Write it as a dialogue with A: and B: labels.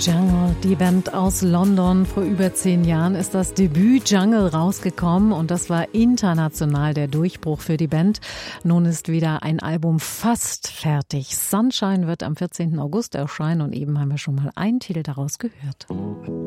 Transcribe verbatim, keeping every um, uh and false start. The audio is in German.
A: Jungle, die Band aus London. Vor über zehn Jahren ist das Debüt Jungle rausgekommen und das war international der Durchbruch für die Band. Nun ist wieder ein Album fast fertig. Sunshine wird am vierzehnten August erscheinen und eben haben wir schon mal einen Titel daraus gehört.